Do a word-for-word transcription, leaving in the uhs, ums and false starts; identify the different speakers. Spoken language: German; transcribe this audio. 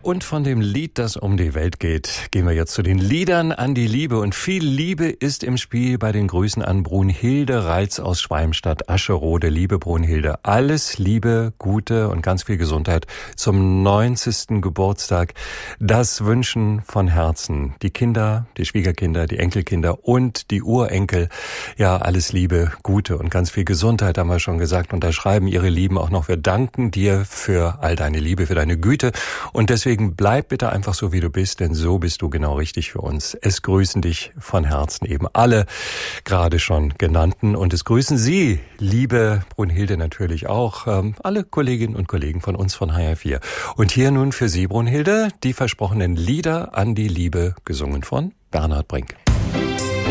Speaker 1: Und von dem Lied, das um die Welt geht, gehen wir jetzt zu den Liedern an die Liebe. Und viel Liebe ist im Spiel bei den Grüßen an Brunhilde Reitz aus Schwalmstadt, Ascherode. Liebe Brunhilde, alles Liebe, Gute und ganz viel Gesundheit zum neunzigsten Geburtstag. Das wünschen von Herzen die Kinder, die Schwiegerkinder, die Enkelkinder und die Urenkel. Ja, alles Liebe, Gute und ganz viel Gesundheit, haben wir schon gesagt. Und da schreiben ihre Lieben auch noch, wir danken dir für all deine Liebe, für deine Güte. Und deswegen Deswegen bleib bitte einfach so, wie du bist, denn so bist du genau richtig für uns. Es grüßen dich von Herzen eben alle gerade schon genannten und es grüßen Sie, liebe Brunhilde, natürlich auch, ähm, alle Kolleginnen und Kollegen von uns von H R vier. Und hier nun für Sie, Brunhilde, die versprochenen Lieder an die Liebe, gesungen von Bernhard Brink.